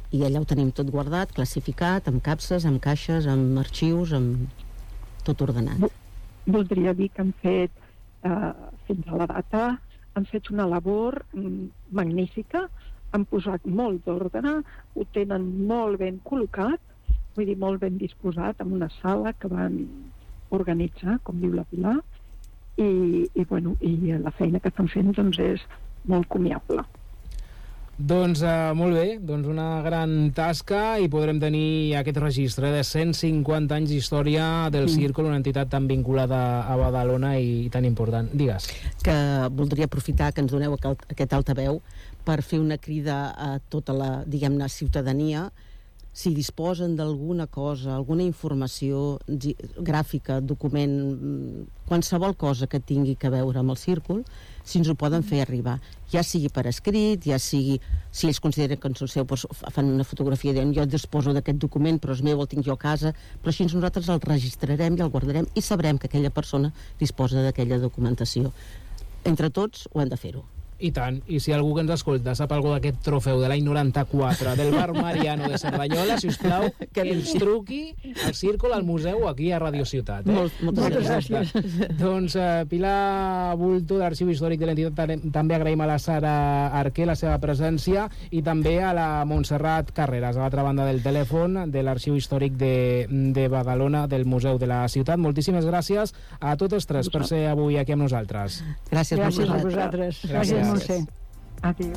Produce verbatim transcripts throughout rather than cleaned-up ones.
i allà ho tenim tot guardat, classificat, amb capses, amb caixes, amb arxius, amb tot ordenat. Voldria dir que han fet, eh, fins a la data, han fet una labor mm, magnífica, han posat molt d'ordre, ho tenen molt ben col·locat, vull dir, molt ben disposat, en una sala que van organitzar, com diu la Pilar, i, i, bueno, i la feina que estan fent doncs, és molt comiable. Doncs uh, molt bé, doncs una gran tasca i podrem tenir aquest registre de cent cinquanta anys d'història del mm. Círcul, una entitat tan vinculada a Badalona i, i tan important. Digues. Que voldria aprofitar que ens doneu aquest altaveu per fer una crida a tota la, diguem-ne, ciutadania. Si disposen d'alguna cosa, alguna informació gràfica, document, qualsevol cosa que tingui que veure amb el Círcul, si ens ho poden fer arribar, ja sigui per escrit, ja sigui, si ells consideren que en el seu, doncs, fan una fotografia i diuen jo disposo d'aquest document, però és meu, el tinc jo a casa, però així nosaltres el registrarem i el guardarem i sabrem que aquella persona disposa d'aquella documentació. Entre tots ho hem de fer-ho. I tant, i si algú que ens escolta sap alguna d'aquest trofeu de l'any noranta-quatre del Bar Mariano de Cerdanyola, si us plau, que ens truqui al Círcul, al museu, aquí a Radio Ciutat. Eh? Molt, moltes gràcies. Doncs uh, Pilar Bulto, d'Arxiu Històric de l'entitat, també agraïm a la Sara Arquer la seva presència i també a la Montserrat Carreras, a l'altra banda del telèfon, de l'Arxiu Històric de, de Badalona, del Museu de la Ciutat. Moltíssimes gràcies a totes tres per ser avui aquí amb nosaltres. Gràcies, gràcies a vosaltres. Gràcies. Montse. Adéu.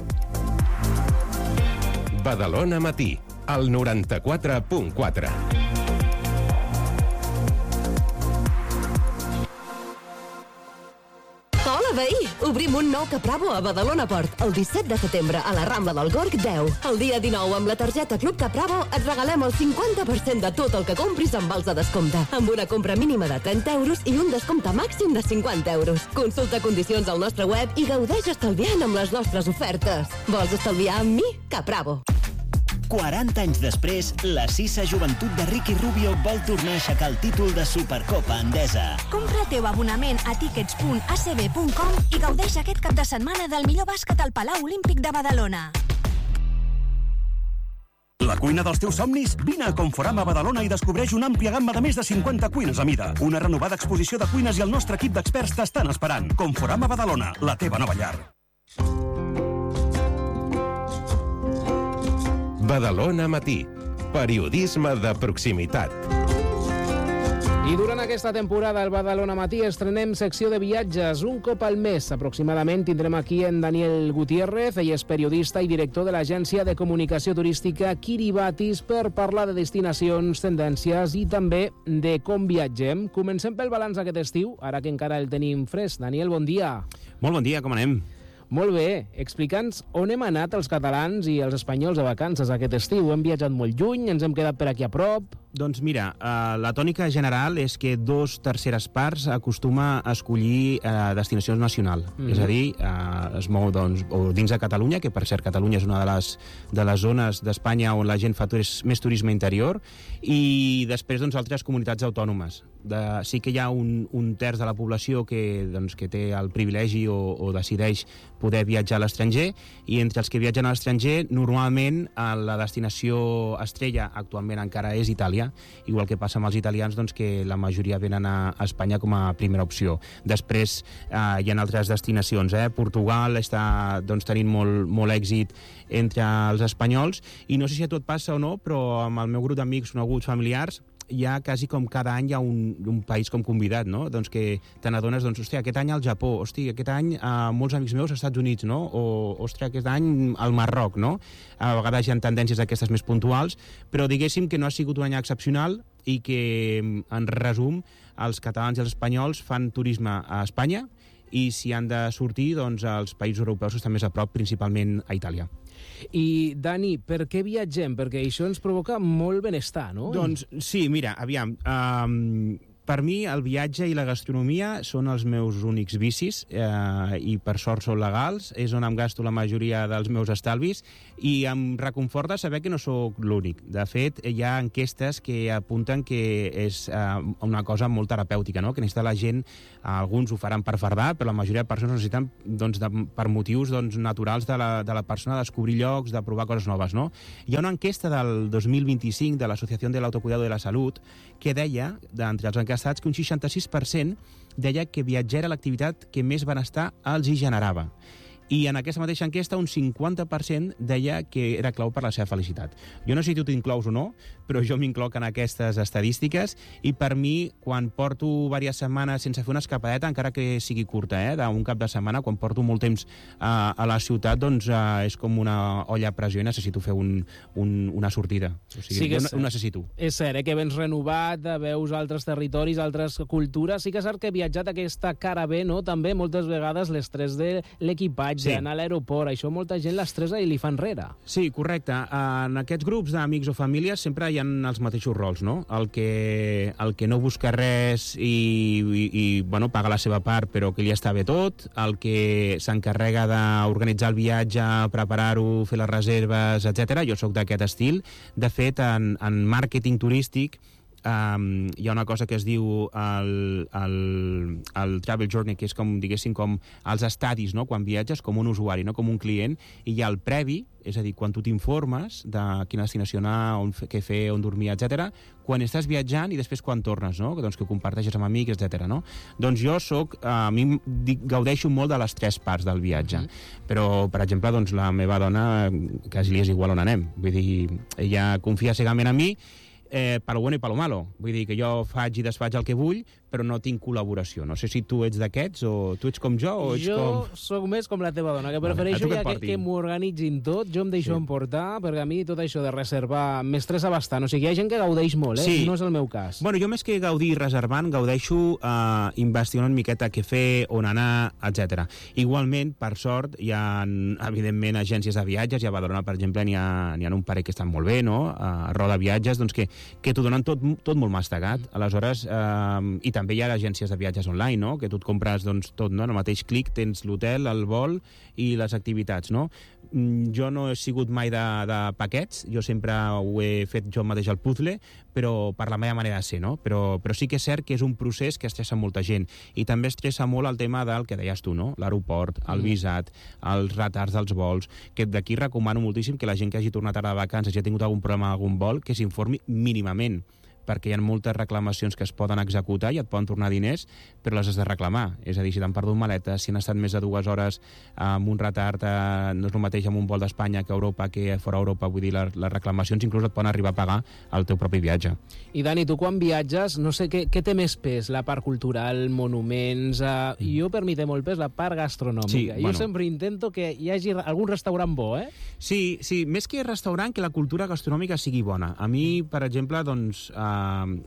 Badalona Matí, al noranta-quatre punt quatre. Hola, veí! Obrim un nou Capravo a Badalona Port el disset de setembre a la Rambla del Gorg deu. El dia dinou, amb la targeta Club Capravo, et regalem el cinquanta per cent de tot el que compris amb vals de descompte, amb una compra mínima de trenta euros i un descompte màxim de cinquanta euros. Consulta condicions al nostre web i gaudeix estalviant amb les nostres ofertes. Vols estalviar amb mi? Capravo. quaranta anys després, la Sisa Joventut de Ricky Rubio vol tornar a aixecar el títol de Supercopa Endesa. Compra el teu abonament a tickets punt a ce be punt com i gaudeix aquest cap de setmana del millor bàsquet al Palau Olímpic de Badalona. La cuina dels teus somnis? Vine a Conforama Badalona i descobreix una àmplia gamma de més de cinquanta cuines a mida. Una renovada exposició de cuines i el nostre equip d'experts t'estan esperant. Conforama Badalona, la teva nova llar. Badalona Matí, periodisme de proximitat. I durant aquesta temporada al Badalona Matí estrenem secció de viatges. Un cop al mes aproximadament tindrem aquí en Daniel Gutiérrez, ell és periodista i director de l'agència de comunicació turística Kiribatis, per parlar de destinacions, tendències i també de com viatgem. Comencem pel balanç aquest estiu, ara que encara el tenim fresc. Daniel, bon dia. Molt bon dia, com anem? Molt bé, explica'ns on hem anat els catalans i els espanyols a vacances aquest estiu. Hem viatjat molt lluny, ens hem quedat per aquí a prop. Doncs mira, eh, la tònica general és que dos terceres parts acostuma a escollir eh, destinacions nacional. Mm. És a dir, eh, es mou doncs, o dins de Catalunya, que per cert Catalunya és una de les, de les zones d'Espanya on la gent fa turis, més turisme interior, i després doncs, altres comunitats autònomes. De, sí que hi ha un, un terç de la població que, doncs, que té el privilegi o, o decideix poder viatjar a l'estranger, i entre els que viatgen a l'estranger normalment la destinació estrella actualment encara és Itàlia, igual que passa amb els italians, doncs, que la majoria venen a, a Espanya com a primera opció. Després eh, hi ha altres destinacions, eh? Portugal està doncs, tenint molt, molt èxit entre els espanyols, i no sé si a tu et passa o no, però amb el meu grup d'amics, coneguts, familiars, hi ha quasi com cada any hi ha un, un país com convidat, no? Doncs que te n'adones, doncs, hòstia, aquest any al Japó, hòstia, aquest any eh, molts amics meus als Estats Units, no? O, hòstia, aquest any al Marroc, no? A vegades hi ha tendències d'aquestes més puntuals, però diguéssim que no ha sigut un any excepcional i que, en resum, els catalans i els espanyols fan turisme a Espanya, i si han de sortir, doncs els països europeus estan més a prop, principalment a Itàlia. I, Dani, per què viatgem? Perquè això ens provoca molt benestar, no? Doncs sí, mira, aviam, um, Per mi, el viatge i la gastronomia són els meus únics vicis eh, i per sort són legals, és on em gasto la majoria dels meus estalvis i em reconforta saber que no sóc l'únic. De fet, hi ha enquestes que apunten que és eh, una cosa molt terapèutica, no? Que necessita la gent, alguns ho faran per fardar, però la majoria de persones necessiten doncs, de, per motius doncs, naturals de la, de la persona, descobrir llocs, de provar coses noves. No? Hi ha una enquesta del dos mil vint-i-cinc de l'Associació de l'Autocuidado de la Salut que deia, d'entre els enquestats, que un seixanta-sis per cent deia que viatjar era l'activitat que més benestar els hi generava. I en aquesta mateixa enquesta un cinquanta per cent deia que era clau per la seva felicitat. Jo no sé si tu t'inclous o no, però jo m'incloc en aquestes estadístiques i per mi, quan porto diverses setmanes sense fer una escapadeta, encara que sigui curta, eh, d'un cap de setmana, quan porto molt temps uh, a la ciutat, doncs uh, és com una olla a pressió i necessito fer un, un, una sortida. O sigui, sí jo ho necessito. És cert, eh, que vens renovat, veus altres territoris, altres cultures. Sí que és cert que he viatjat aquesta cara bé, no? També moltes vegades l'estrès de l'equipatge, sí. Anar a l'aeroport, això molta gent l'estressa i li fa enrere. Sí, correcte. En aquests grups d'amics o famílies sempre hi ha els mateixos rols, no? El que, el que no busca res i, i, i bueno, paga la seva part però que li està bé tot, el que s'encarrega d'organitzar el viatge, preparar-ho, fer les reserves, etcètera. Jo sóc d'aquest estil. De fet, en, en màrqueting turístic Um, hi ha una cosa que es diu el, el, el travel journey, que és com, diguéssim, com els estadis, no? Quan viatges com un usuari, no com un client, i hi ha el previ, és a dir, quan tu t'informes de quina destinació anar, on, què fer, on dormir, etcètera, quan estàs viatjant i després quan tornes, no? Doncs que ho comparteixes amb amics, etcètera. No? Doncs jo soc, a mi gaudeixo molt de les tres parts del viatge, mm. però, per exemple, doncs, la meva dona quasi li és igual on anem, vull dir, ella confia cegament en mi, Eh, per lo bueno i per lo malo. Vull dir que jo faig i desfaig el que vull, però no tinc col·laboració. No sé si tu ets d'aquests o tu ets com jo o ets jo com... Jo soc més com la teva dona, que prefereixo vale, ja que, que m'ho organitzin tot, jo em deixo sí. emportar, perquè a mi tot això de reservar m'estressa bastant. O sigui, hi ha gent que gaudeix molt, eh? Sí. No és el meu cas. Bueno, jo més que gaudir reservant, gaudeixo eh, investigant una miqueta què fer, on anar, etcètera. Igualment, per sort, hi ha, evidentment, agències de viatges, i a Badalona, per exemple, n'hi ha, n'hi ha un parell que estan molt bé, no? A Roda Viatges, doncs que que t'ho donen tot, tot molt mastegat. Aleshores, eh, i també hi ha agències de viatges online, no? Que tu et compres doncs, tot, no? En el mateix clic tens l'hotel, el vol i les activitats, no? Jo no he sigut mai de, de paquets, jo sempre ho he fet jo mateix al puzzle, però per la meva manera de ser, no? Però, però sí que és cert que és un procés que estressa molta gent. I també estressa molt el tema del que deies tu, no? L'aeroport, el visat, els retards dels vols, que d'aquí recomano moltíssim que la gent que hagi tornat ara de vacances i ha tingut algun problema amb algun vol, que s'informi mínimament, perquè hi ha moltes reclamacions que es poden executar i et poden tornar diners, però les has de reclamar. És a dir, si t'han perdut maletes, si han estat més de dues hores amb un retard, eh, no és el mateix amb un vol d'Espanya que a Europa, que fora Europa, vull dir, les, les reclamacions inclús et poden arribar a pagar el teu propi viatge. I Dani, tu quan viatges, no sé, què, què té més pes? La part cultural, monuments... Eh, mm. Jo, per mi, té molt pes la part gastronòmica. Sí, jo bueno. sempre intento que hi hagi algun restaurant bo, eh? Sí, sí, més que restaurant, que la cultura gastronòmica sigui bona. A mi, per exemple, doncs... Eh, Uh,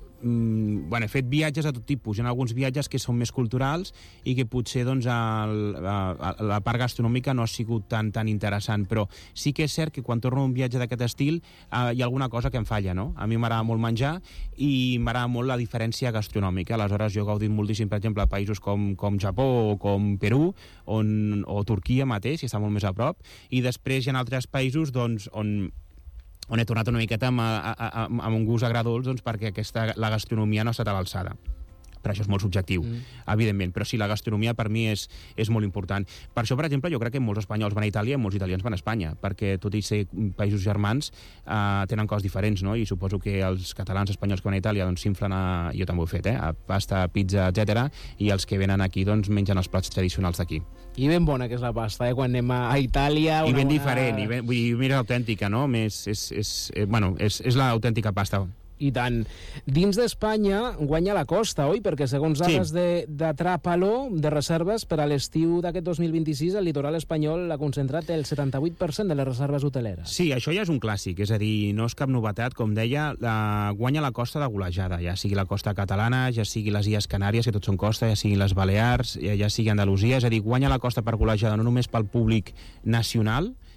mm, bueno, he fet viatges de tot tipus. Hi ha alguns viatges que són més culturals i que potser doncs, el, el, la part gastronòmica no ha sigut tan, tan interessant, però sí que és cert que quan torno a un viatge d'aquest estil uh, hi ha alguna cosa que em falla, no? A mi m'agrada molt menjar i m'agrada molt la diferència gastronòmica. Aleshores jo he gaudit moltíssim, per exemple, a països com, com Japó o com Perú on, o Turquia mateix, que està molt més a prop, i després hi ha altres països doncs, on on he tornat una miqueta amb, a, a, a, amb un gust agradolç, doncs, perquè aquesta, la gastronomia no ha estat a l'alçada. Però això és molt subjectiu, mm. evidentment. Però sí, la gastronomia per mi és, és molt important. Per això, per exemple, jo crec que molts espanyols van a Itàlia i molts italians van a Espanya, perquè tot i ser països germans eh, tenen coses diferents, no? I suposo que els catalans espanyols que van a Itàlia doncs s'inflen a... Jo també ho he fet, eh? A pasta, pizza, etcètera. I els que venen aquí doncs mengen els plats tradicionals d'aquí. I ben bona que és la pasta, eh? Quan anem a Itàlia... I ben bona... diferent, i ben, vull dir, mira, autèntica, no? Més, és, és, és, bueno, és, és l'autèntica pasta. I tant. Dins d'Espanya guanya la costa, oi? Perquè segons dades sí. de, de Trápalo, de reserves, per a l'estiu d'aquest dos mil vint-i-sis, el litoral espanyol ha concentrat el setanta-vuit per cent de les reserves hoteleres. Sí, això ja és un clàssic, és a dir, no és cap novetat, com deia, la, guanya la costa de golejada, ja sigui la costa catalana, ja sigui les Illes Canàries, que tot són costa, ja sigui les Balears, ja, ja sigui Andalusia, és a dir, guanya la costa per golejada no només pel públic nacional,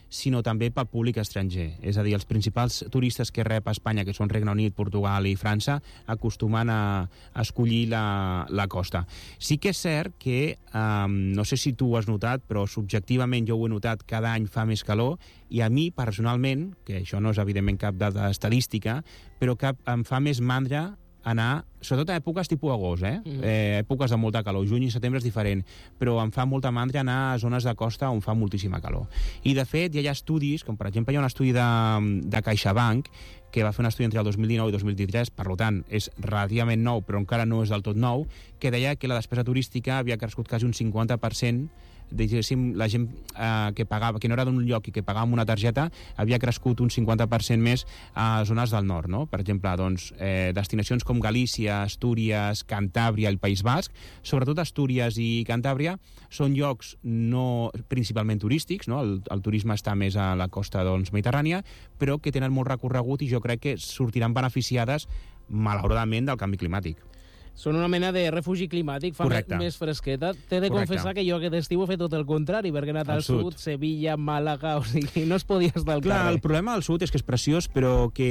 sinó també pel públic estranger. És a dir, els principals turistes que rep a Espanya, que són Regne Unit, Portugal i França, acostumen a, a escollir la, la costa. Sí que és cert que, um, no sé si tu ho has notat, però subjectivament jo ho he notat, cada any fa més calor, i a mi, personalment, que això no és evidentment cap dada estadística, però que em fa més mandra anar, sobretot a èpoques tipus agost, eh? Mm. eh? Èpoques de molta calor, juny i setembre és diferent, però em fa molta mandra anar a zones de costa on fa moltíssima calor. I, de fet, hi ha estudis, com per exemple hi ha un estudi de, de CaixaBank, que va fer un estudi entre el dos mil dinou i dos mil vint-i-tres, per tant, és relativament nou, però encara no és del tot nou, que deia que la despesa turística havia crescut quasi un cinquanta per cent, diguéssim, la gent eh, que pagava, que no era d'un lloc i que pagava amb una targeta, havia crescut un cinquanta per cent més a zones del nord, no? Per exemple, doncs, eh, destinacions com Galícia, Astúries, Cantàbria, el País Basc, sobretot Astúries i Cantàbria, són llocs no principalment turístics, no? El, el turisme està més a la costa, doncs, mediterrània, però que tenen molt recorregut i jo crec que sortiran beneficiades, malauradament, del canvi climàtic. Són una mena de refugi climàtic, fa Correcte. Més fresqueta. T'he de Correcte. Confessar que jo aquest estiu he fet tot el contrari, perquè he anat al, al sud, sud, Sevilla, Màlaga, o sigui, no es podia estar al Clar, carrer. El problema del sud és que és preciós, però que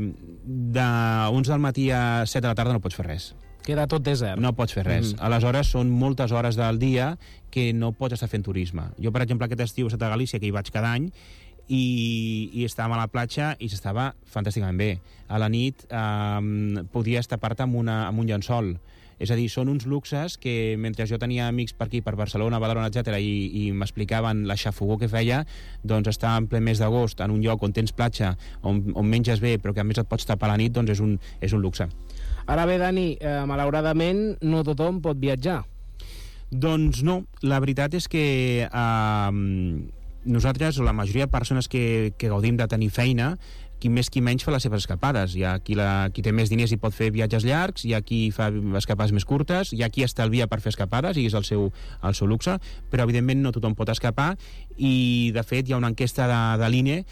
d'uns del matí a set de la tarda no pots fer res. Queda tot desert. No pots fer res. Mm-hmm. Aleshores, són moltes hores del dia que no pots estar fent turisme. Jo, per exemple, aquest estiu he estat a Galícia, que hi vaig cada any, i, i estàvem a la platja i s'estava fantàsticament bé. A la nit eh, podies tapar-te amb, una, amb un llençol. És a dir, són uns luxes que mentre jo tenia amics per aquí, per Barcelona, Badalona, etcètera, i, i m'explicaven la xafogó que feia, doncs estar en ple mes d'agost en un lloc on tens platja, on, on menges bé, però que a més et pots tapar a la nit, doncs és un, és un luxe. Ara bé, Dani, eh, malauradament no tothom pot viatjar. Doncs no, la veritat és que eh, nosaltres, o la majoria de persones que, que gaudim de tenir feina, qui més qui menys fa les seves escapades. Hi ha qui, la, qui té més diners i pot fer viatges llargs, hi ha qui fa escapades més curtes, hi ha qui estalvia per fer escapades i és el seu, el seu luxe, però evidentment no tothom pot escapar i de fet hi ha una enquesta de, de l'I N E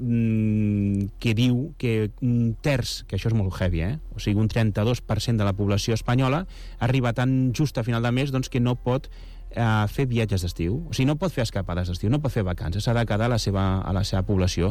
que diu que un terç, que això és molt heavy, eh? O sigui, un trenta-dos per cent de la població espanyola arriba tan just a final de mes doncs, que no pot a fer viatges d'estiu, o sigui, no pot fer escapades d'estiu, no pot fer vacances, s'ha de quedar a la seva, a la seva població,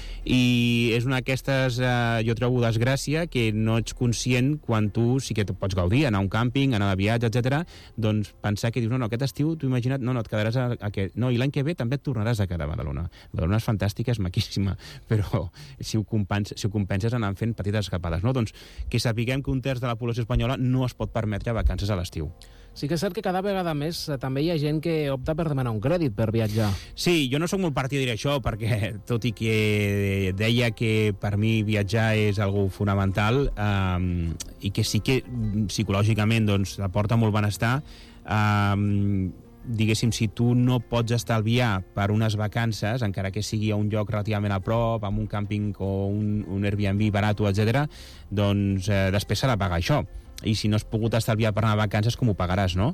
i és una d'aquestes, eh, jo trobo, desgràcia, que no ets conscient quan tu sí que pots gaudir, anar a un càmping, anar de viatge, etcètera, doncs pensar que dius, no, no, aquest estiu, tu imagina't, no, no, et quedaràs a, a aquest, no, i l'any que ve també et tornaràs a quedar a Badalona. Badalona és fantàstica, és maquíssima, però si ho, compens, si ho compenses anant fent petites escapades, no? Doncs que sapiguem que un terç de la població espanyola no es pot permetre vacances a l'estiu. Sí que és cert que cada vegada més també hi ha gent que opta per demanar un crèdit per viatjar. Sí, jo no sóc molt partidari d'això, perquè tot i que deia que per mi viatjar és algo fonamental eh, i que sí que psicològicament doncs, aporta molt benestar, eh, diguéssim, si tu no pots estalviar per unes vacances, encara que sigui a un lloc relativament a prop, amb un càmping o un, un Airbnb barat, etcètera, doncs eh, després s'ha de pagar això. I si no has pogut estalviar per anar de vacances, com ho pagaràs, no?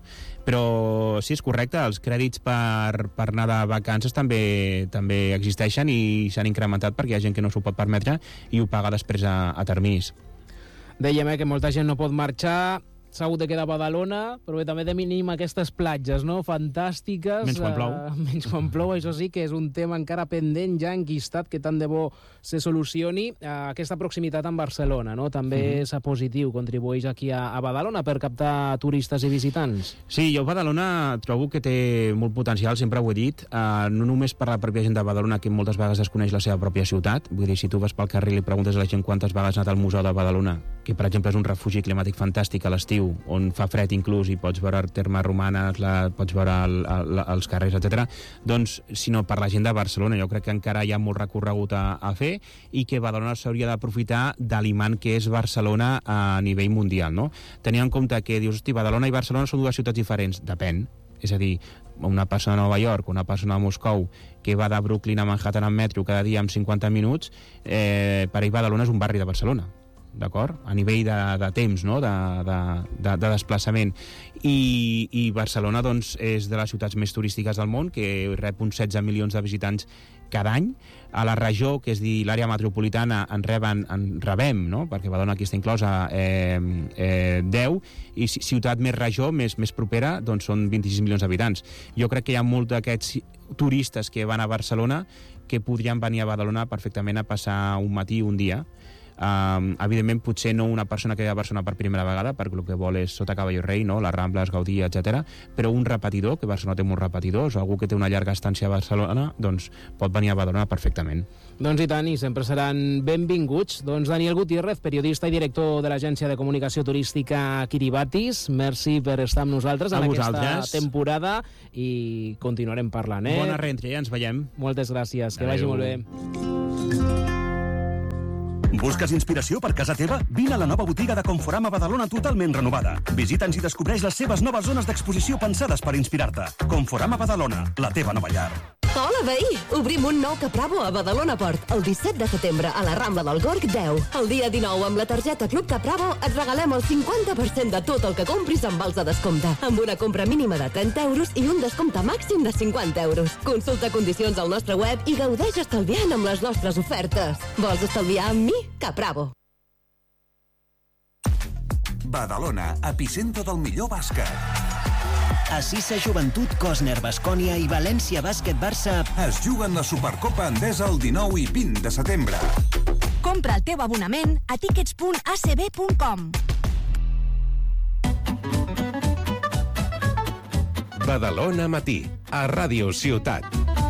Però sí, és correcte, els crèdits per, per anar de vacances també, també existeixen i s'han incrementat perquè hi ha gent que no s'ho pot permetre i ho paga després a, a terminis. Dèiem eh, que molta gent no pot marxar, s'ha hagut de quedar a Badalona, però bé, també tenim aquestes platges, no?, fantàstiques. Menys quan plou. Eh, menys quan plou, això sí que és un tema encara pendent, ja enquistat, que tant de bo se solucioni. Eh, aquesta proximitat amb Barcelona, no?, també mm-hmm. és positiu, contribueix aquí a, a Badalona per captar turistes i visitants. Sí, jo Badalona trobo que té molt potencial, sempre ho he dit, eh, no només per la pròpia gent de Badalona, que moltes vegades desconeix la seva pròpia ciutat, vull dir, si tu vas pel carrer i li preguntes a la gent quantes vegades ha anat al Museu de Badalona, que per exemple és un refugi climàtic fantàstic a l'estiu, on fa fred inclús i pots veure termes romanes, la, pots veure el, el, els carrers, etcètera. Doncs, sinó per la gent de Barcelona. Jo crec que encara hi ha molt recorregut a, a fer i que Badalona s'hauria d'aprofitar de l'imant que és Barcelona a nivell mundial, no? Tenint en compte que dius, hosti, Badalona i Barcelona són dues ciutats diferents. Depèn. És a dir, una persona de Nova York, una persona de Moscou, que va de Brooklyn a Manhattan en metro cada dia en cinquanta minuts, eh, per ell Badalona és un barri de Barcelona. d'acord? A nivell de, de temps, no? de, de, de, de desplaçament. I, I Barcelona, doncs, és de les ciutats més turístiques del món, que rep uns setze milions de visitants cada any. A la regió, que és dir l'àrea metropolitana, en reben, en rebem, no? Perquè Badalona aquí està inclosa, eh, eh, deu, i ciutat més regió, més, més propera, doncs són vint-i-sis milions d'habitants. Jo crec que hi ha molts d'aquests turistes que van a Barcelona que podrien venir a Badalona perfectament a passar un matí, un dia. Um, evidentment, potser no una persona que ve a Barcelona per primera vegada, perquè el que vol és Sota Caballo Rei, no? Les Rambles, Gaudí, etcètera. Però un repetidor, que Barcelona té molts repetidors, o algú que té una llarga estància a Barcelona, doncs pot venir a Badalona perfectament. Doncs i tant, i sempre seran benvinguts. Doncs Daniel Gutiérrez, periodista i director de l'agència de comunicació turística Kiribatis, merci per estar amb nosaltres en aquesta temporada i continuarem parlant, eh? Bona reentrada, ja ens veiem. Moltes gràcies, que vagi molt bé. Busques inspiració per casa teva? Vine a la nova botiga de Conforama Badalona totalment renovada. Visita'ns i descobreix les seves noves zones d'exposició pensades per inspirar-te. Conforama Badalona, la teva nova llar. Hola, veí! Obrim un nou Capravo a Badalona Port el disset de setembre a la Rambla del Gorg deu. El dia dinou, amb la targeta Club Capravo, et regalem el cinquanta per cent de tot el que compris amb vals de descompte, amb una compra mínima de trenta euros i un descompte màxim de cinquanta euros. Consulta condicions al nostre web i gaudeix estalviant amb les nostres ofertes. Vols estalviar amb mi? Capravo. Badalona, epicentre del millor bàsquet. A Sisa Joventut, Cosner, Bascònia i València Bàsquet Barça es juguen la Supercopa Endesa el dinou i vint de setembre. Compra el teu abonament a tickets punt a c b punt com. Badalona Matí, a Ràdio Ciutat.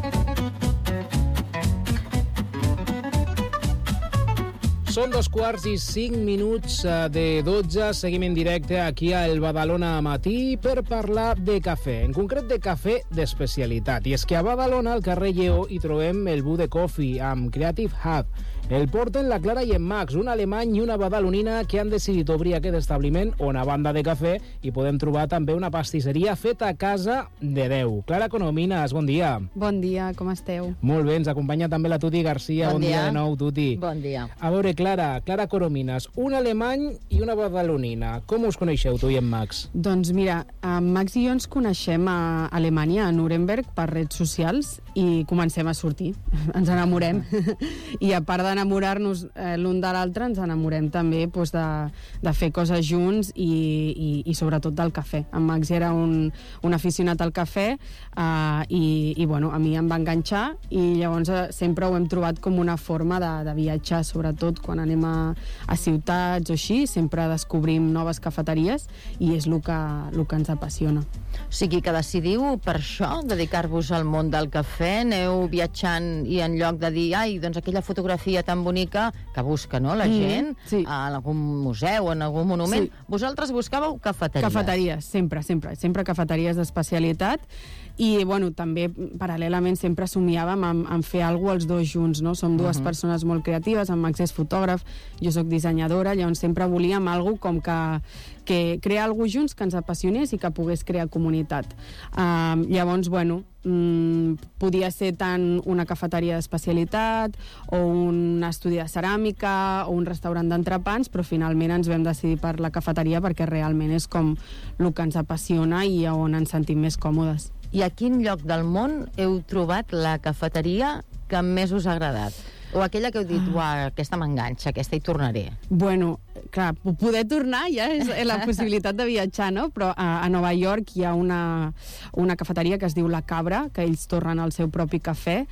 Són dos quarts i cinc minuts de dotze. Seguim en directe aquí al Badalona Matí per parlar de cafè, en concret de cafè d'especialitat. I és que a Badalona, al carrer Lleó, hi trobem el Bude Coffee amb Creative Hub. El porten la Clara i en Max, un alemany i una badalonina que han decidit obrir aquest establiment on, a banda de cafè, hi podem trobar també una pastisseria feta a casa de Déu. Clara Conomines, bon dia. Bon dia, com esteu? Molt bé, ens acompanya també la Tuti Garcia. Bon, bon dia. dia de nou, Tuti. Bon dia. A veure, Clara, Clara Conomines, un alemany i una badalonina. Com us coneixeu, tu i en Max? Doncs mira, en Max i jo ens coneixem a Alemanya, a Nuremberg, per redes socials, i comencem a sortir. Ens enamorem. I a part d'enamorar-nos eh, l'un de l'altre, ens enamorem també doncs, de, de fer coses junts i, i, i sobretot del cafè. En Max era un, un aficionat al cafè eh, i, i bueno, a mi em va enganxar i llavors eh, sempre ho hem trobat com una forma de, de viatjar, sobretot quan anem a, a ciutats o així, sempre descobrim noves cafeteries i és el que, el que ens apassiona. O sigui que decidiu per això, dedicar-vos al món del cafè, aneu viatjant i en lloc de dir, ai, doncs aquella fotografia tan bonica que busca, no?, la gent, mm, sí. en algun museu, en algun monument, sí. Vosaltres buscàveu cafeteries. Cafeteries, sempre, sempre, sempre cafeteries d'especialitat i, bueno, també paral·lelament sempre somiàvem en, en fer alguna cosa els dos junts, no? Som dues uh -huh. persones molt creatives, en Max és fotògraf, jo sóc dissenyadora, llavors sempre volíem alguna com que, que crear alguna cosa junts que ens apassionés i que pogués crear comunitat. Uh, llavors, bueno, mm, podia ser tant una cafeteria d'especialitat o un estudi de ceràmica o un restaurant d'entrepans, però finalment ens vam decidir per la cafeteria perquè realment és com el que ens apassiona i on ens sentim més còmodes. I a quin lloc del món heu trobat la cafeteria que més us ha agradat? O aquella que heu dit, uah, aquesta m'enganxa, aquesta hi tornaré? Bueno, clar, poder tornar ja és la possibilitat de viatjar, no? Però a, a Nova York hi ha una, una cafeteria que es diu La Cabra, que ells torren el seu propi cafè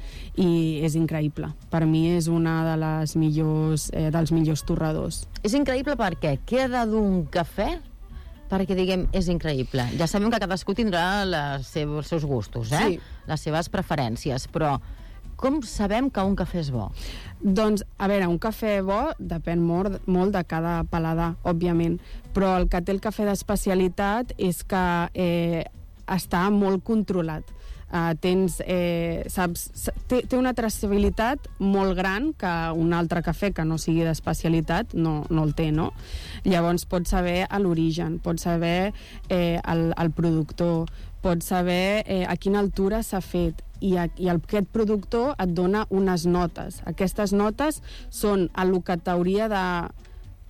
i és increïble. Per mi és una de les millors, eh, dels millors torradors. És increïble perquè què ha de dur un cafè perquè, diguem, és increïble? Ja sabem que cadascú tindrà les seus, els seus gustos, eh? Sí. Les seves preferències, però com sabem que un cafè és bo? Doncs, a veure, un cafè bo depèn molt, molt de cada paladar, òbviament, però el que té el cafè d'especialitat és que eh, està molt controlat. Uh, tens, eh, saps, té, té una traçabilitat molt gran que un altre cafè que no sigui d'especialitat no, no el té, no? Llavors pots saber a l'origen, pots saber eh, el, el productor, pots saber eh, a quina altura s'ha fet i, a, i aquest productor et dona unes notes. Aquestes notes són el que t'hauria de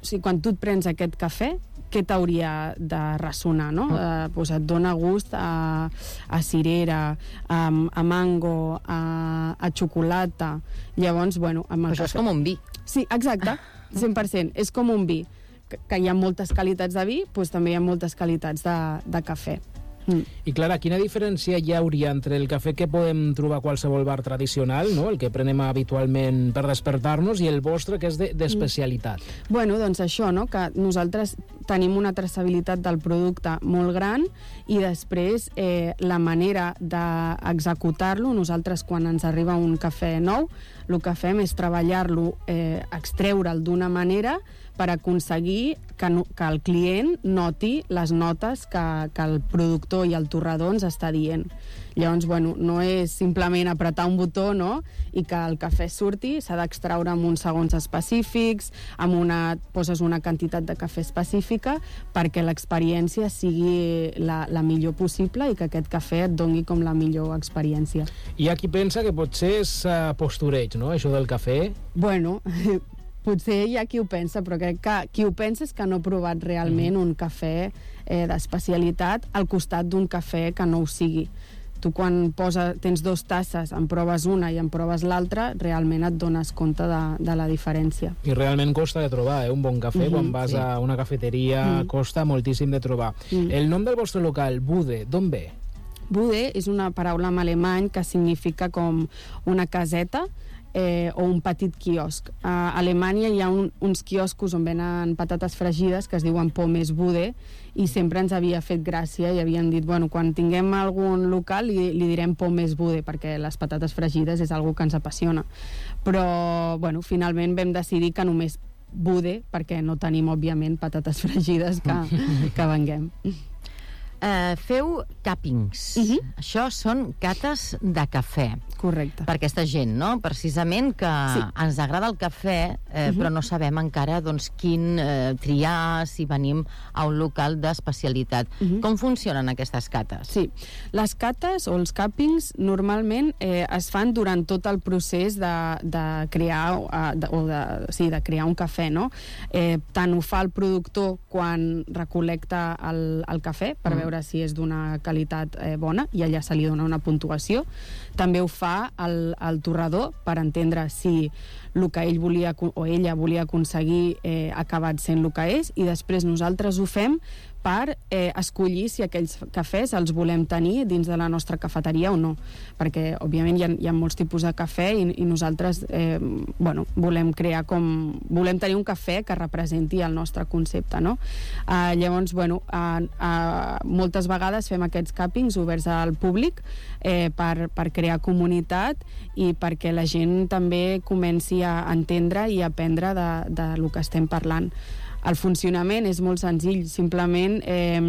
o sigui, quan tu et prens aquest cafè, què t'hauria de ressonar, no? Eh, doncs et dona gust a, a cirera, a, a mango, a, a xocolata. Llavors, bueno... Amb el Això cafè... és com un vi. Sí, exacte, cent per cent. És com un vi. Que, que hi ha moltes qualitats de vi, doncs també hi ha moltes qualitats de, de cafè. Mm. I Clara, quina diferència hi hauria entre el cafè que podem trobar a qualsevol bar tradicional, no? El que prenem habitualment per despertar-nos, i el vostre, que és d'especialitat? De, mm. Bueno, doncs això, no? Que nosaltres tenim una traçabilitat del producte molt gran i després eh, la manera d'executar-lo, nosaltres quan ens arriba un cafè nou, el que fem és treballar-lo, eh, extreure'l d'una manera per aconseguir que, no, que el client noti les notes que, que el productor i el torrador ens està dient. Llavors, bueno, no és simplement apretar un botó, no?, i que el cafè surti, s'ha d'extraure amb uns segons específics, amb una, poses una quantitat de cafè específica perquè l'experiència sigui la, la millor possible i que aquest cafè et doni com la millor experiència. Hi ha qui pensa que potser és uh, postureig, no?, això del cafè. Bueno... Potser hi ha qui ho pensa, però crec que qui ho pensa és que no ha provat realment un cafè eh, d'especialitat al costat d'un cafè que no ho sigui. Tu quan posa, tens dos tasses, en proves una i en proves l'altra, realment et dones compte de, de la diferència. I realment costa de trobar, eh? Un bon cafè, mm-hmm, quan vas sí. a una cafeteria, mm. costa moltíssim de trobar. Mm. El nom del vostre local, Bude, d'on ve? Bude és una paraula en alemany que significa com una caseta, Eh, o un petit quiosc. A Alemanya hi ha un, uns quioscos on venen patates fregides que es diuen Pommes Bude i sempre ens havia fet gràcia i havien dit, bueno, quan tinguem algun local li, li direm Pommes Bude perquè les patates fregides és algo que ens apassiona. Però, bueno, finalment vam decidir que només Bude perquè no tenim, òbviament, patates fregides que, que venguem. Uh, feu càpings. Uh-huh. Això són cates de cafè. Correcte. Per aquesta gent, no? Precisament que sí. ens agrada el cafè, eh, uh-huh. però no sabem encara doncs, quin eh, triar, si venim a un local d'especialitat. Uh-huh. Com funcionen aquestes cates? Sí. Les cates o els càpings normalment eh, es fan durant tot el procés de, de crear uh, de, o de, sí, de crear un cafè, no? Eh, tant ho fa el productor quan recolecta el, el cafè per uh-huh. veure si és d'una qualitat eh, bona i allà se li dona una puntuació. També ho fa el, el torrador per entendre si el que ell volia o ella volia aconseguir eh, ha acabat sent el que és, i després nosaltres ho fem per eh, escollir si aquells cafès els volem tenir dins de la nostra cafeteria o no, perquè òbviament hi ha, hi ha molts tipus de cafè i, i nosaltres eh, bueno, volem crear com volem tenir un cafè que representi el nostre concepte, no? Uh, llavors, bueno, uh, uh, moltes vegades fem aquests càpings oberts al públic eh, per, per crear comunitat i perquè la gent també comenci a entendre i aprendre de, de lo que estem parlant. El funcionament és molt senzill, simplement eh,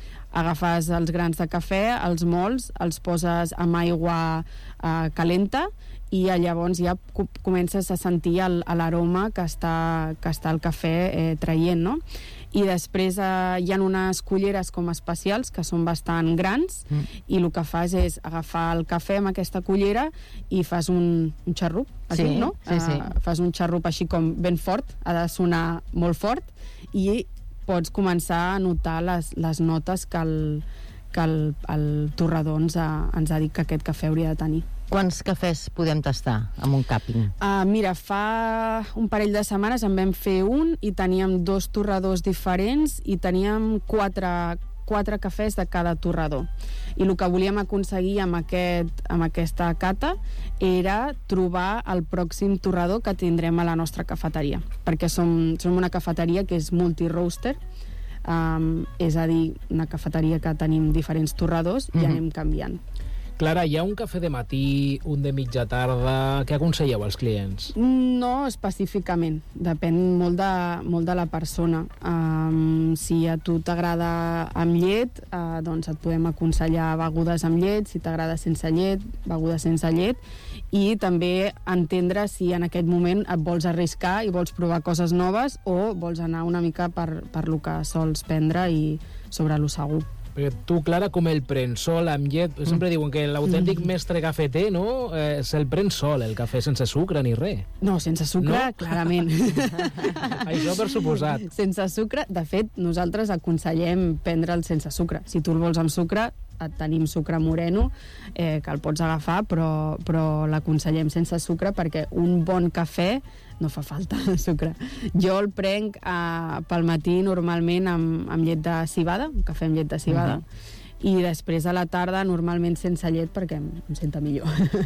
agafes els grans de cafè, els mols, els poses amb aigua eh, calenta i llavors ja comences a sentir l'aroma que està, que està el cafè eh, traient, no? I després eh, hi ha unes culleres com especials que són bastant grans mm. i el que fas és agafar el cafè amb aquesta cullera i fas un, un xarrup, així, sí, no? Sí, sí. Uh, fas un xarrup així com ben fort, ha de sonar molt fort i pots començar a notar les, les notes que el, que el, el torrador ens ha, ens ha dit que aquest cafè hauria de tenir. Quants cafès podem tastar amb un càping? Uh, mira, fa un parell de setmanes en vam fer un i teníem dos torradors diferents i teníem quatre, quatre cafès de cada torrador. I el que volíem aconseguir amb, aquest, amb aquesta cata era trobar el pròxim torrador que tindrem a la nostra cafeteria, perquè som, som una cafeteria que és multi-roaster, um, és a dir, una cafeteria que tenim diferents torradors i mm-hmm. anem canviant. Clara, hi ha un cafè de matí, un de mitja tarda... Què aconselleu als clients? No específicament, depèn molt de, molt de la persona. Um, si a tu t'agrada amb llet, uh, doncs et podem aconsellar begudes amb llet, si t'agrada sense llet, begudes sense llet, i també entendre si en aquest moment et vols arriscar i vols provar coses noves o vols anar una mica per, per lo que sols prendre i sobre lo segur. Perquè tu, Clara, com el prens sol amb llet? Sempre mm. diuen que l'autèntic mm. mestre cafeter, no?, eh, se'l pren sol, el cafè, sense sucre ni res. No, sense sucre, no? Clarament. Això per suposat. Sense sucre, de fet, nosaltres aconsellem prendre'l sense sucre. Si tu el vols amb sucre, tenim sucre moreno, eh, que el pots agafar, però, però l'aconsellem sense sucre perquè un bon cafè no fa falta sucre. Jo el prenc eh, pel matí normalment amb, amb llet de civada, un cafè amb llet de civada, uh-huh. i després a la tarda normalment sense llet perquè em, em senta millor.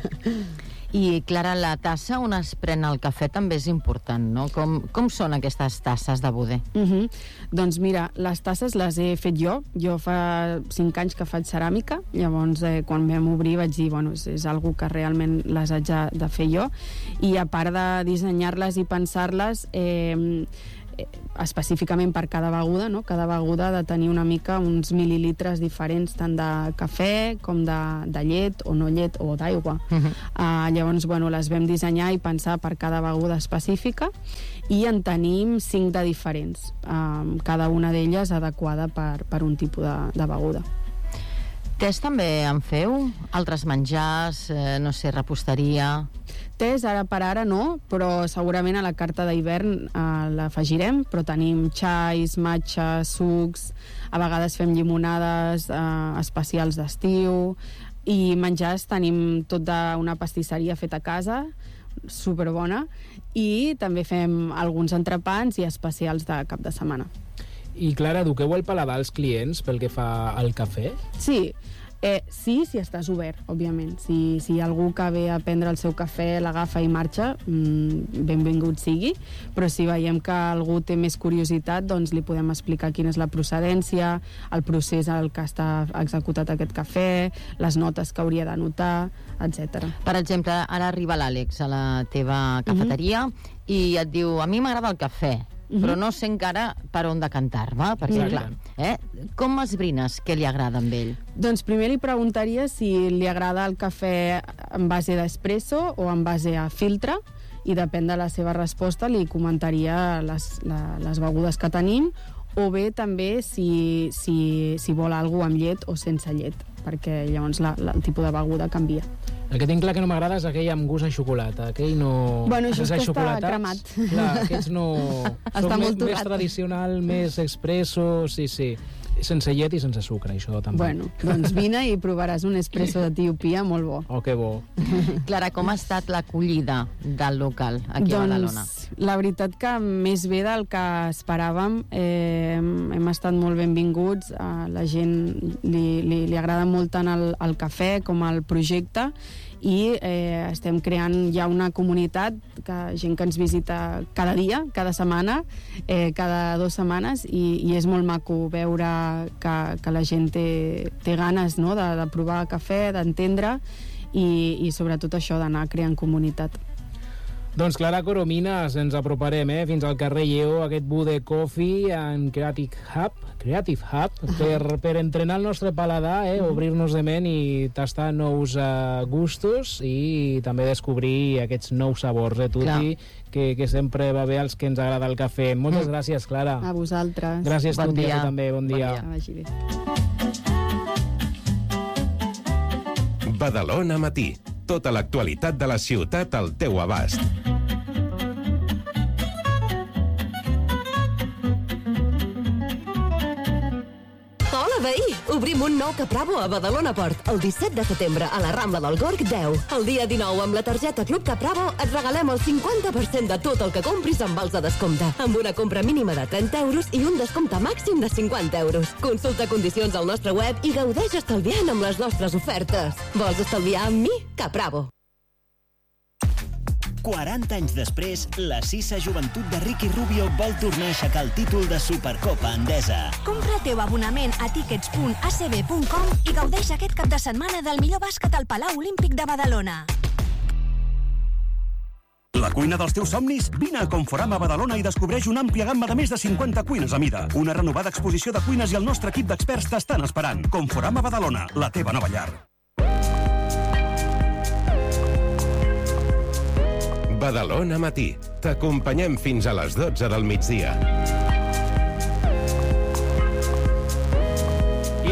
I, Clara, la tassa on es pren el cafè també és important, no? Com, com són aquestes tasses de Boudet? Uh-huh. Doncs mira, les tasses les he fet jo. Jo fa cinc anys que faig ceràmica, llavors eh, quan vam obrir vaig dir, bueno, és, és algo que realment les haig de, de fer jo, i a part de dissenyar-les i pensar-les, eh, específicament per cada beguda, no? Cada beguda ha de tenir una mica uns mil·lilitres diferents, tant de cafè com de, de llet o no llet o d'aigua. Uh-huh. Uh, llavors, bueno, les vam dissenyar i pensar per cada beguda específica i en tenim cinc de diferents, uh, cada una d'elles adequada per, per un tipus de, de beguda. Tés també en feu? Altres menjars, eh, no sé, reposteria... Tés, ara per ara no, però segurament a la carta d'hivern eh, l'afegirem, però tenim xais, matxes, sucs, a vegades fem llimonades eh, especials d'estiu, i menjars tenim tot d'una pastisseria feta a casa, superbona, i també fem alguns entrepans i especials de cap de setmana. I, Clara, eduqueu el paladar als clients pel que fa al cafè? Sí, eh, sí, si estàs obert, òbviament. Si, si hi ha algú que ve a prendre el seu cafè, l'agafa i marxa, mmm, benvingut sigui, però si veiem que algú té més curiositat, doncs li podem explicar quina és la procedència, el procés al que està executat aquest cafè, les notes que hauria d'anotar, etcètera. Per exemple, ara arriba l'Àlex a la teva cafeteria mm-hmm. i et diu, a mi m'agrada el cafè, Uh-huh. però no sé encara per on decantar-me, perquè, clar, eh? Com esbrines què li agrada amb ell? Doncs primer li preguntaria si li agrada el cafè en base d'espresso o en base a filtre, i depèn de la seva resposta li comentaria les, la, les begudes que tenim, o bé també si, si, si vol alguna amb llet o sense llet, perquè llavors la, la, el tipus de beguda canvia. El que tinc clar que no m'agrada és aquell amb gust a xocolata. Aquell no... Bueno, això és que està cremat. Clar, aquests no... Està molt més, més tradicional, més expresso, sí, sí. Sense llet i sense sucre, això també. Bueno, doncs vine i provaràs un espresso d'Etiopia molt bo. Oh, que bo. Clara, com ha estat l'acollida del local aquí doncs, a Badalona? La veritat que més bé del que esperàvem. Eh, hem estat molt benvinguts. A la gent li, li, li agrada molt tant el, el cafè com el projecte, i eh, estem creant ja una comunitat, que gent que ens visita cada dia, cada setmana, eh, cada dues setmanes, i, i és molt maco veure que, que la gent té, té ganes, no?, de, de provar cafè, d'entendre, i, i sobretot això d'anar creant comunitat. Doncs, Clara Coromines, ens aproparem eh, fins al carrer Lleó, aquest Boudet Coffee en Creative Hub, Creative Hub per, per entrenar el nostre paladar, eh, obrir-nos de ment i tastar nous uh, gustos i també descobrir aquests nous sabors, eh, Tuti, que, que sempre va bé als que ens agrada el cafè. Moltes mm. gràcies, Clara. A vosaltres. Gràcies, bon Tuti, dia. a tu també. Bon, bon dia. dia. Vagi bé. Badalona Matí. Tota l'actualitat de la ciutat al teu abast. Hola, veí! Obrim un nou Capravo a Badalona Port el disset de setembre a la Rambla del Gorg deu. El dia dinou, amb la targeta Club Capravo, et regalem el cinquanta per cent de tot el que compris amb vals de descompte, amb una compra mínima de trenta euros i un descompte màxim de cinquanta euros. Consulta condicions al nostre web i gaudeix estalviant amb les nostres ofertes. Vols estalviar amb mi? Capravo. quaranta anys després, la Sisa Joventut de Ricky Rubio vol tornar a aixecar el títol de Supercopa Endesa. Compra el teu abonament a tickets punt a c b punt com i gaudeix aquest cap de setmana del millor bàsquet al Palau Olímpic de Badalona. La cuina dels teus somnis? Vine a Conforama Badalona i descobreix una àmplia gamma de més de cinquanta cuines a mida. Una renovada exposició de cuines i el nostre equip d'experts t'estan esperant. Conforama Badalona, la teva nova llar. Badalona Matí. T'acompanyem fins a les dotze del migdia. I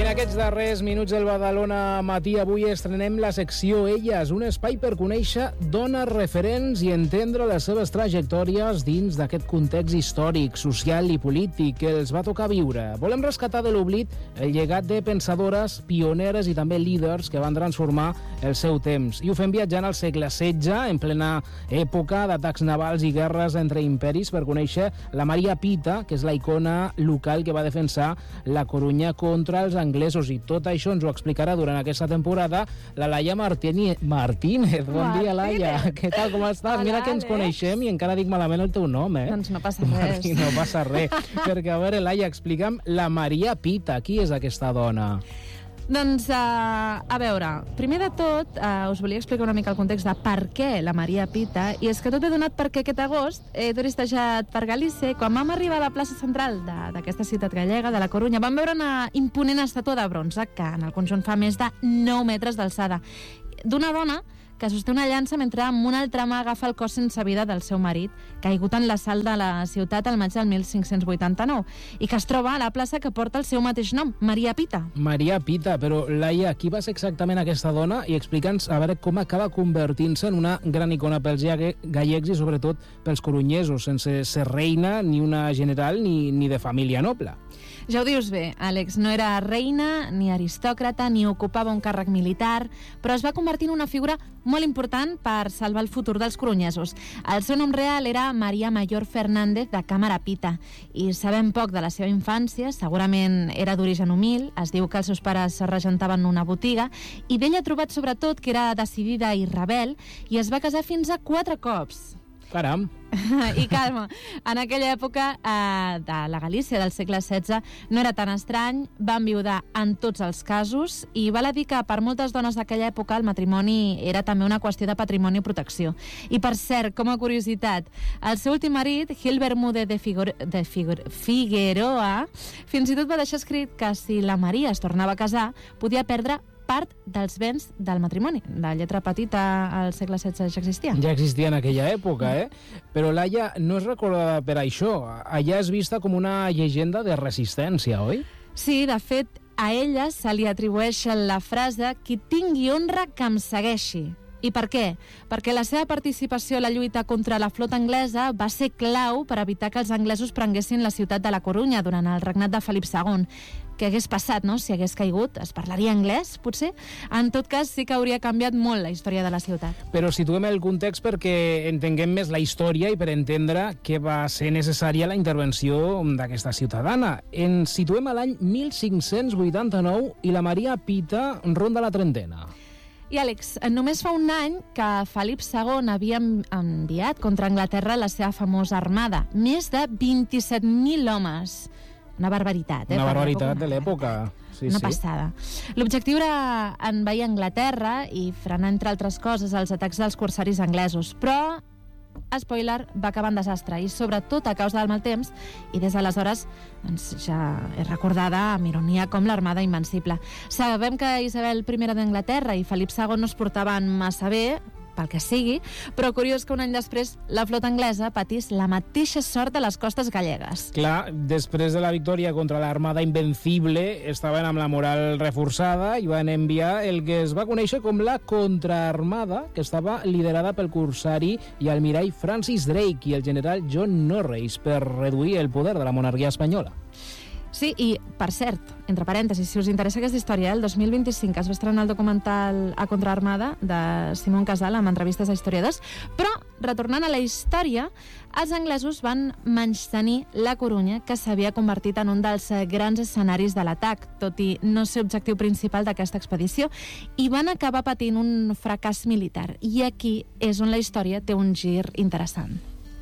en aquests darrers minuts del Badalona Matí avui estrenem la secció Elles, un espai per conèixer dones referents i entendre les seves trajectòries dins d'aquest context històric, social i polític que els va tocar viure. Volem rescatar de l'oblit el llegat de pensadores, pioneres i també líders que van transformar el seu temps. I ho fem viatjant al segle setze, en plena època d'atacs navals i guerres entre imperis, per conèixer la Maria Pita, que és la icona local que va defensar la Corunya contra els anglesos, i tot això ens ho explicarà durant aquesta temporada la Laia Martini... Martínez. Bon Martínez. Dia, Laia. Què tal, com estàs? Hola, Mira que ens Àlex. Coneixem i encara dic malament el teu nom, eh? Doncs no passa res. Martí, no passa res. Perquè, a veure, Laia, explica'm la Maria Pita. Qui és aquesta dona? Doncs, uh, a veure, primer de tot, uh, us volia explicar una mica el context de per què la Maria Pita, i és que tot he donat perquè aquest agost he turistejat per Galícia, i quan vam arribar a la plaça central d'aquesta ciutat gallega, de la Corunya, vam veure una imponent estàtua de bronze que en el conjunt fa més de nou metres d'alçada, d'una dona que sosté una llança mentre amb una altra mà agafa el cos sense vida del seu marit, caigut en l'assalt de la ciutat al maig del mil cinc-cents vuitanta-nou, i que es troba a la plaça que porta el seu mateix nom, Maria Pita. Maria Pita, però Laia, qui va ser exactament aquesta dona? I explica'ns a veure com acaba convertint-se en una gran icona pels gallecs i sobretot pels corunyesos, sense ser reina, ni una general, ni, ni de família noble. Ja ho dius bé, Àlex, no era reina, ni aristòcrata, ni ocupava un càrrec militar, però es va convertir en una figura molt important per salvar el futur dels corunyesos. El seu nom real era Maria Mayor Fernández de Cámara Pita, i sabem poc de la seva infància. Segurament era d'origen humil, es diu que els seus pares regentaven una botiga, i d'ella ha trobat sobretot que era decidida i rebel, i es va casar fins a quatre cops. Caram! I calma, en aquella època eh, de la Galícia del segle setze no era tan estrany, van viuda en tots els casos, i val a dir que per moltes dones d'aquella època el matrimoni era també una qüestió de patrimoni i protecció. I per cert, com a curiositat, el seu últim marit, Gil Bermúdez de, Figor de Figor Figueroa, fins i tot va deixar escrit que si la Maria es tornava a casar, podia perdre part dels béns del matrimoni. La lletra petita al segle setze ja existia. Ja existia en aquella època, eh? Però Laia no és recordada per això. Allà és vista com una llegenda de resistència, oi? Sí, de fet, a ella se li atribueix la frase «Qui tingui honra, que em segueixi». I per què? Perquè la seva participació a la lluita contra la flota anglesa va ser clau per evitar que els anglesos prenguessin la ciutat de la Corunya durant el regnat de Felip segon. Què hagués passat, no?, si hagués caigut? Es parlaria anglès, potser? En tot cas, sí que hauria canviat molt la història de la ciutat. Però situem el context perquè entenguem més la història i per entendre què va ser necessària la intervenció d'aquesta ciutadana. Ens situem a l'any mil cinc-cents vuitanta-nou i la Maria Pita ronda la trentena. I, Àlex, només fa un any que Felip segon havia enviat contra Anglaterra la seva famosa armada. Més de vint-i-set mil homes. Una barbaritat, eh? Una barbaritat de l'època. Sí, una sí. passada. L'objectiu era envair Anglaterra i frenar, entre altres coses, els atacs dels corsaris anglesos. Però, spoiler, va acabar en desastre, i sobretot a causa del mal temps, i des d'aleshores doncs, ja és recordada amb ironia com l'Armada Invencible. Sabem que Isabel primera d'Anglaterra i Felip segon no es portaven massa bé, pel que sigui, però curiós que un any després la flota anglesa patís la mateixa sort a les costes gallegues. Clar, després de la victòria contra l'Armada Invencible estaven amb la moral reforçada i van enviar el que es va conèixer com la Contraarmada, que estava liderada pel corsari i almirall Francis Drake i el general John Norreys per reduir el poder de la monarquia espanyola. Sí, i, per cert, entre parèntesis, si us interessa aquesta història, el dos mil vint-i-cinc es va estrenar el documental A Contraarmada de Simón Casal amb entrevistes a historiadors, però, retornant a la història, els anglesos van menystenir la Corunya, que s'havia convertit en un dels grans escenaris de l'atac, tot i no ser objectiu principal d'aquesta expedició, i van acabar patint un fracàs militar. I aquí és on la història té un gir interessant.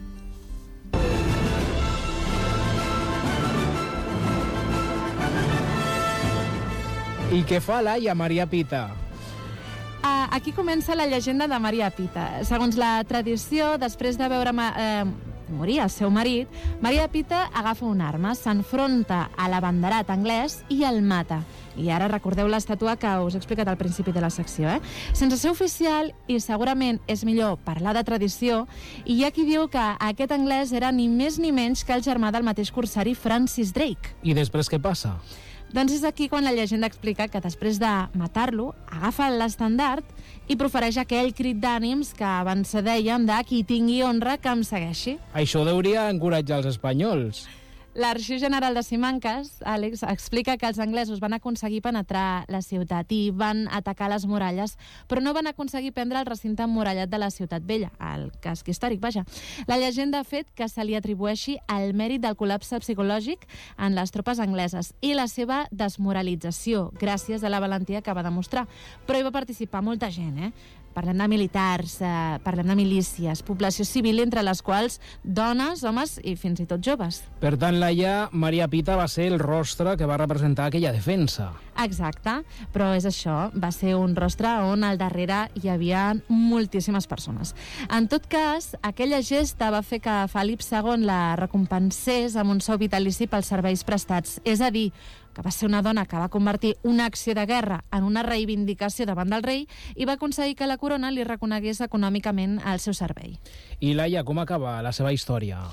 I què fa Laia Maria Pita? Uh, aquí comença la llegenda de Maria Pita. Segons la tradició, després de veure eh, morir el seu marit, Maria Pita agafa una arma, s'enfronta a l'abanderat anglès i el mata. I ara recordeu l'estàtua que us he explicat al principi de la secció, eh? Sense ser oficial, i segurament és millor parlar de tradició, hi ha qui diu que aquest anglès era ni més ni menys que el germà del mateix corsari Francis Drake. I després què passa? Doncs és aquí quan la llegenda explica que després de matar-lo, agafa l'estandard i profereix aquell crit d'ànims que abans dèiem de qui tingui honra que em segueixi. Això hauria encoratjar els espanyols. L'Arxiu General de Simancas, Àlex, explica que els anglesos van aconseguir penetrar la ciutat i van atacar les muralles, però no van aconseguir prendre el recinte emmurallat de la Ciutat Vella, el casc històric, vaja. La llegenda ha fet que se li atribueixi el mèrit del col·lapse psicològic en les tropes angleses i la seva desmoralització, gràcies a la valentia que va demostrar. Però hi va participar molta gent, eh? Parlem de militars, eh, parlem de milícies, població civil, entre les quals dones, homes i fins i tot joves. Per tant, Laia, Maria Pita va ser el rostre que va representar aquella defensa. Exacte, però és això, va ser un rostre on al darrere hi havia moltíssimes persones. En tot cas, aquella gesta va fer que Felip segon la recompensés amb un sou vitalici pels serveis prestats, és a dir, que va ser una dona que va convertir una acció de guerra en una reivindicació davant del rei i va aconseguir que la corona li reconegués econòmicament el seu servei. I Laia, com acaba la seva història?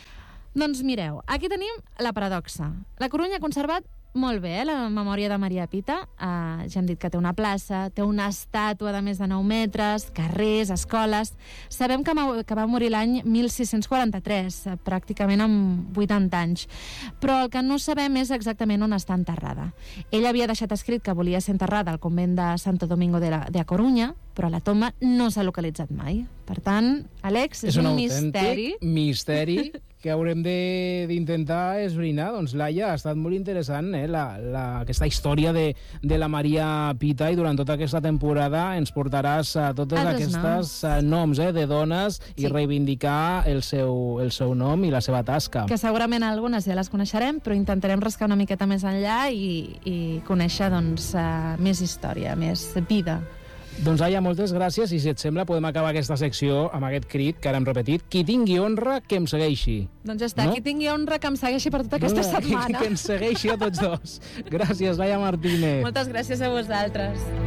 Doncs mireu, aquí tenim la paradoxa. La Corunya ha conservat molt bé, eh, la memòria de Maria Pita. Uh, ja hem dit que té una plaça, té una estàtua de més de nou metres, carrers, escoles. Sabem que, que va morir l'any mil sis-cents quaranta-tres, pràcticament amb vuitanta anys. Però el que no sabem és exactament on està enterrada. Ella havia deixat escrit que volia ser enterrada al convent de Santo Domingo de, la, de a Corunya, però la tomba no s'ha localitzat mai. Per tant, Àlex, és, és un, un misteri. misteri que haurem d'intentar esbrinar. Doncs, Laia, ha estat molt interessant, eh? la, la, aquesta història de, de la Maria Pita, i durant tota aquesta temporada ens portaràs a totes Altres aquestes noms, noms eh, de dones sí. i reivindicar el seu, el seu nom i la seva tasca. Que segurament algunes ja les coneixerem, però intentarem rascar una miqueta més enllà i, i conèixer doncs, uh, més història, més vida. Doncs, Laia, moltes gràcies, i si et sembla podem acabar aquesta secció amb aquest crit que ara hem repetit: qui tingui honra, que em segueixi. Doncs ja està, no? Qui tingui honra, que em segueixi per tota aquesta no, setmana. Que, que ens segueixi a tots dos. Gràcies, Laia Martínez. Moltes gràcies a vosaltres.